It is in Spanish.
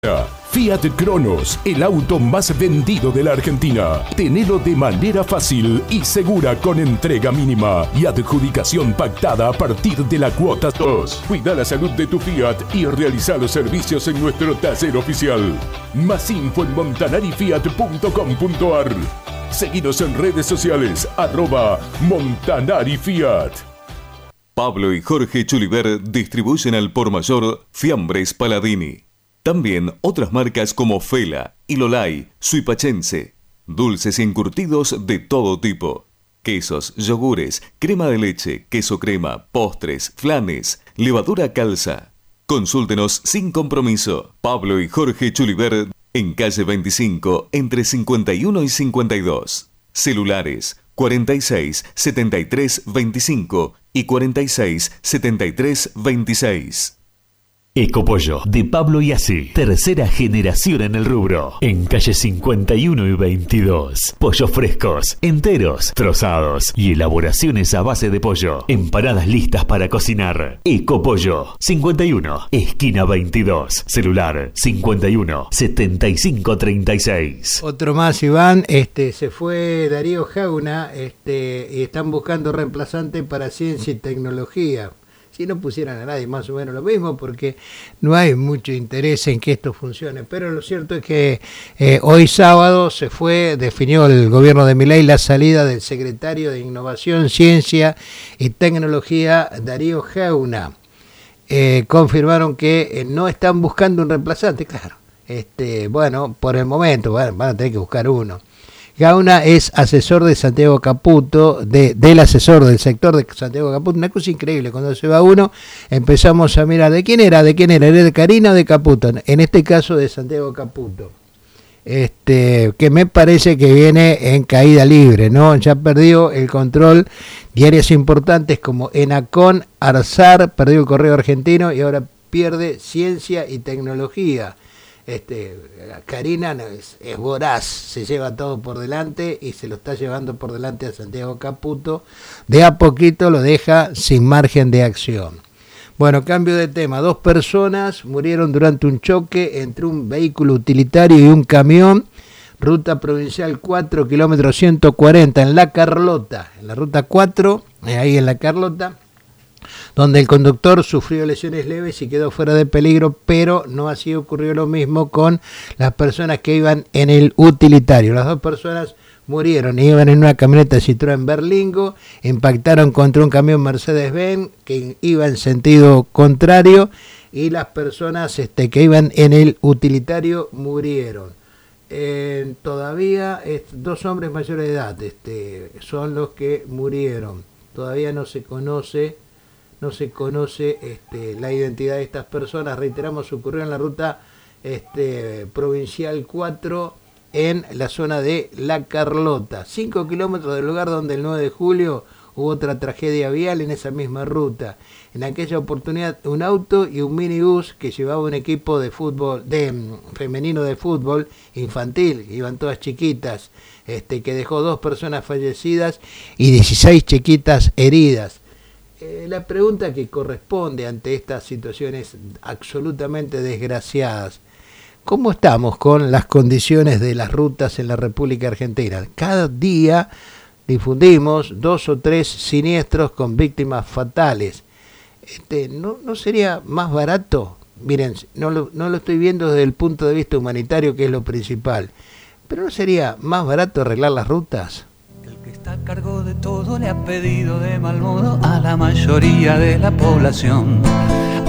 Fiat Cronos, el auto más vendido de la Argentina. Tenelo de manera fácil y segura con entrega mínima y adjudicación pactada a partir de la cuota 2. Cuida la salud de tu Fiat y realiza los servicios en nuestro taller oficial. Más info en montanarifiat.com.ar. Seguinos en redes sociales @montanarifiat. Pablo y Jorge Chuliver distribuyen al por mayor Fiambres Paladini. También otras marcas como Fela, Ilolai, Suipachense. Dulces y encurtidos de todo tipo. Quesos, yogures, crema de leche, queso crema, postres, flanes, levadura calza. Consúltenos sin compromiso. Pablo y Jorge Chuliver en calle 25 entre 51 y 52. Celulares 46 73 25 y 46 73 26. Ecopollo de Pablo Iasi, tercera generación en el rubro, en calle 51 y 22. Pollos frescos, enteros, trozados y elaboraciones a base de pollo. Empanadas listas para cocinar. Ecopollo 51, esquina 22. Celular 51 75 36. Otro más, Iván. Se fue Darío Jauna, y están buscando reemplazante para ciencia y tecnología. Si no pusieran a nadie más o menos lo mismo, porque no hay mucho interés en que esto funcione. Pero lo cierto es que hoy sábado definió el gobierno de Milei la salida del secretario de Innovación, Ciencia y Tecnología, Darío Jauna. Confirmaron que no están buscando un reemplazante, claro. Por el momento, van a tener que buscar uno. Jauna es asesor de Santiago Caputo, del asesor del sector de Santiago Caputo. Una cosa increíble, cuando se va uno, empezamos a mirar ¿de quién era? ¿Era de Karina o de Caputo? En este caso de Santiago Caputo. Que me parece que viene en caída libre, ¿no? Ya perdió el control de áreas importantes como Enacon, Arsar, perdió el Correo Argentino y ahora pierde Ciencia y Tecnología. Karina es voraz, se lleva todo por delante y se lo está llevando por delante a Santiago Caputo. De a poquito lo deja sin margen de acción. Bueno, cambio de tema. 2 personas murieron durante un choque entre un vehículo utilitario y un camión. Ruta provincial 4, kilómetro 140 en La Carlota. En la ruta 4, ahí en La Carlota, donde el conductor sufrió lesiones leves y quedó fuera de peligro, pero no así ocurrió lo mismo con las personas que iban en el utilitario. Las 2 personas murieron, iban en una camioneta Citroën Berlingo, impactaron contra un camión Mercedes-Benz que iba en sentido contrario y las personas que iban en el utilitario murieron. Todavía 2 hombres mayores de edad son los que murieron. Todavía no se conoce la identidad de estas personas. Reiteramos, ocurrió en la ruta provincial 4 en la zona de La Carlota, 5 kilómetros del lugar donde el 9 de julio hubo otra tragedia vial en esa misma ruta. En aquella oportunidad un auto y un minibús que llevaba un equipo de fútbol femenino de fútbol infantil, iban todas chiquitas, que dejó 2 personas fallecidas y 16 chiquitas heridas. La pregunta que corresponde ante estas situaciones absolutamente desgraciadas: ¿cómo estamos con las condiciones de las rutas en la República Argentina? Cada día difundimos 2 o 3 siniestros con víctimas fatales. ¿No sería más barato? Miren, no lo estoy viendo desde el punto de vista humanitario, que es lo principal, pero ¿no sería más barato arreglar las rutas? El que está a cargo de todo le ha pedido de mal modo a la mayoría de la población